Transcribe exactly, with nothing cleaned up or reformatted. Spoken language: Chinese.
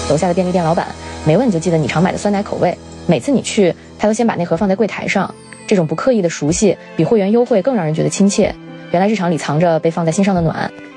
楼下的便利店老板没问就记得你常买的酸奶口味，每次你去他都先把那盒放在柜台上，这种不刻意的熟悉比会员优惠更让人觉得亲切。原来日常里藏着被放在心上的暖。